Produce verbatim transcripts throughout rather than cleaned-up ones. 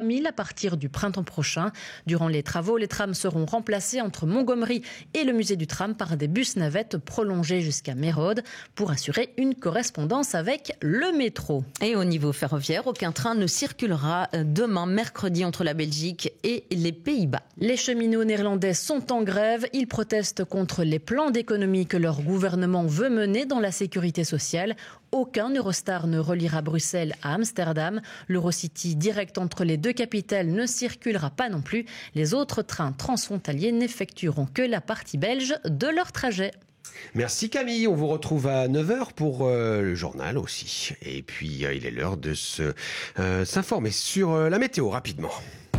mille à partir du printemps prochain. Durant les travaux, les trams seront remplacés entre Montgomery et le musée du tram par des bus-navettes prolongés jusqu'à Mérode pour assurer une correspondance avec le métro. Et au niveau ferroviaire, aucun train ne circulera demain, mercredi, entre la Belgique et les Pays-Bas. Les cheminots néerlandais sont en grève. Ils protestent contre les plans d'économie que leur gouvernement veut mener dans la sécurité sociale. Aucun Eurostar ne reliera Bruxelles à Amsterdam. L'Eurocity direct entre les deux capitales ne circulera pas non plus. Les autres trains transfrontaliers n'effectueront que la partie belge de leur trajet. Merci Camille, on vous retrouve à neuf heures pour euh, le journal aussi. Et puis euh, il est l'heure de se, euh, s'informer sur euh, la météo rapidement.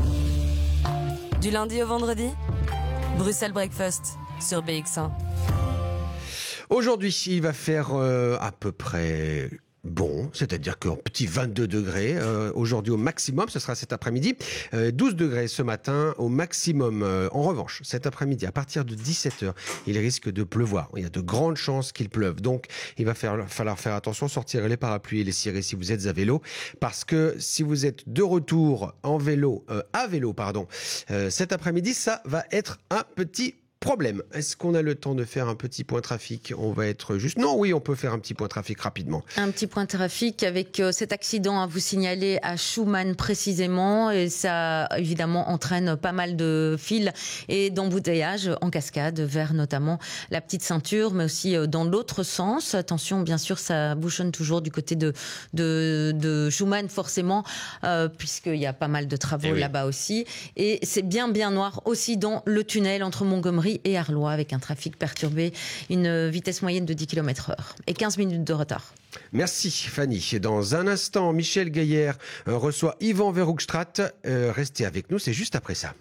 Du lundi au vendredi, Bruxelles Breakfast sur B X un. Aujourd'hui, il va faire euh, à peu près bon, c'est-à-dire qu'en petit vingt-deux degrés euh, aujourd'hui au maximum, ce sera cet après-midi, euh, douze degrés ce matin au maximum. Euh, en revanche, cet après-midi, à partir de dix-sept heures, il risque de pleuvoir. Il y a de grandes chances qu'il pleuve. Donc, il va faire, falloir faire attention, sortir les parapluies et les cirés si vous êtes à vélo, parce que si vous êtes de retour en vélo, euh, à vélo, pardon, euh, cet après-midi, ça va être un petit problème. Est-ce qu'on a le temps de faire un petit point trafic ? On va être juste... Non, oui, on peut faire un petit point trafic rapidement. Un petit point trafic avec euh, cet accident à vous signaler à Schumann précisément. Et ça, évidemment, entraîne pas mal de fils et d'embouteillages en cascade vers notamment la petite ceinture, mais aussi euh, dans l'autre sens. Attention, bien sûr, ça bouchonne toujours du côté de, de, de Schumann, forcément, euh, puisqu'il y a pas mal de travaux eh oui. là-bas aussi. Et c'est bien, bien noir aussi dans le tunnel entre Montgomery et Arlois, avec un trafic perturbé, une vitesse moyenne de dix kilomètres heure et quinze minutes de retard. Merci Fanny. Dans un instant, Michel Gaillard euh, reçoit Yvan Verhoekstraat. Euh, restez avec nous, c'est juste après ça.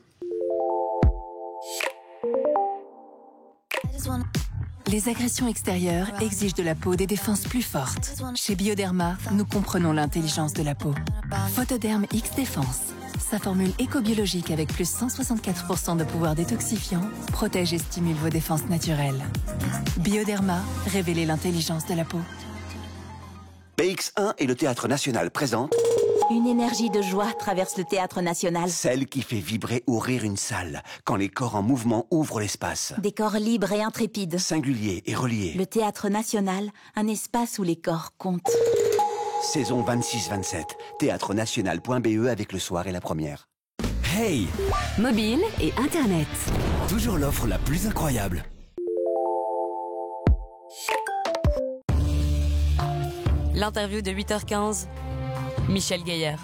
Les agressions extérieures exigent de la peau des défenses plus fortes. Chez Bioderma, nous comprenons l'intelligence de la peau. Photoderm X Défense. Sa formule éco-biologique avec plus cent soixante-quatre pour cent de pouvoir détoxifiant protège et stimule vos défenses naturelles. Bioderma, révélez l'intelligence de la peau. B X un et le Théâtre National présentent Une énergie de joie traverse le Théâtre National. celle qui fait vibrer ou rire une salle, quand les corps en mouvement ouvrent l'espace. Des corps libres et intrépides. Singuliers et reliés. Le Théâtre National, un espace où les corps comptent. Saison vingt-six vingt-sept. théâtre national point b e avec le soir et la première. Hey! Mobile et Internet. Toujours l'offre la plus incroyable. L'interview de huit heures quinze, Michel Gaillard.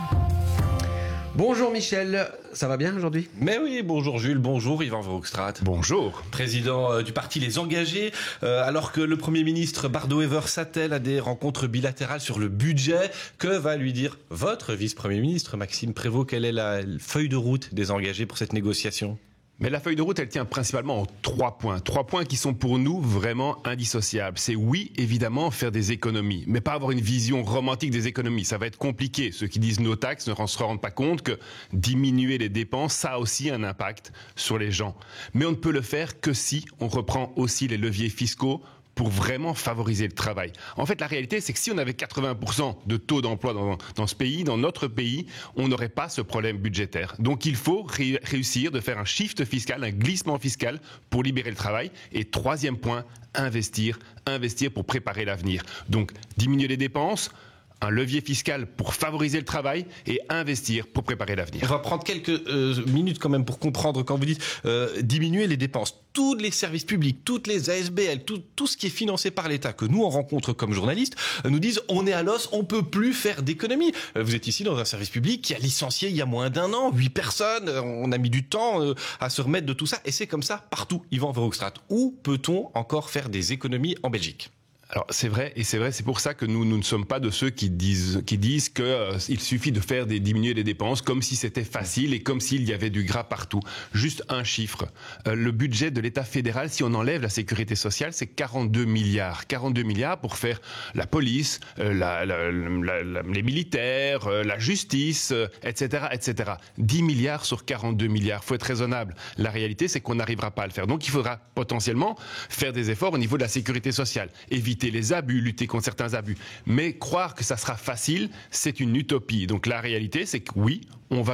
Bonjour Michel, ça va bien aujourd'hui ? Mais oui, bonjour Jules, bonjour Yvan Verhoekstraat. Bonjour. Président euh, du parti Les Engagés, euh, alors que le Premier ministre Bardo-Wever s'attelle à des rencontres bilatérales sur le budget, que va lui dire votre vice-premier ministre Maxime Prévost ? Quelle est la feuille de route des Engagés pour cette négociation ? Mais la feuille de route, elle tient principalement en trois points. Trois points qui sont pour nous vraiment indissociables. C'est oui, évidemment, faire des économies, mais pas avoir une vision romantique des économies. Ça va être compliqué. Ceux qui disent nos taxes ne se rendent pas compte que diminuer les dépenses, ça a aussi un impact sur les gens. Mais on ne peut le faire que si on reprend aussi les leviers fiscaux pour vraiment favoriser le travail. En fait, la réalité, c'est que si on avait quatre-vingts pour cent de taux d'emploi dans, dans ce pays, dans notre pays, on n'aurait pas ce problème budgétaire. Donc, il faut ré- réussir de faire un shift fiscal, un glissement fiscal pour libérer le travail. Et troisième point, investir, investir pour préparer l'avenir. Donc, diminuer les dépenses, un levier fiscal pour favoriser le travail et investir pour préparer l'avenir. On va prendre quelques euh, minutes quand même pour comprendre quand vous dites euh, diminuer les dépenses. Tous les services publics, toutes les A S B L, tout, tout ce qui est financé par l'État, que nous on rencontre comme journalistes, euh, nous disent on est à l'os, on peut plus faire d'économies. Euh, vous êtes ici dans un service public qui a licencié il y a moins d'un an, huit personnes, euh, on a mis du temps euh, à se remettre de tout ça, et c'est comme ça partout. Yvan Verhoekstraat, où peut-on encore faire des économies en Belgique ? Alors c'est vrai, et c'est vrai, c'est pour ça que nous, nous ne sommes pas de ceux qui disent, qui disent que euh, il suffit de faire des diminuer les dépenses comme si c'était facile et comme s'il y avait du gras partout. Juste un chiffre. Euh, le budget de l'État fédéral, si on enlève la sécurité sociale, c'est quarante-deux milliards. quarante-deux milliards pour faire la police, euh, la, la, la, la, les militaires, euh, la justice, euh, et cetera, et cetera. dix milliards sur quarante-deux milliards. Faut être raisonnable. La réalité, c'est qu'on n'arrivera pas à le faire. Donc il faudra potentiellement faire des efforts au niveau de la sécurité sociale. Éviter les abus, lutter contre certains abus. Mais croire que ça sera facile, c'est une utopie. Donc la réalité, c'est que oui, on va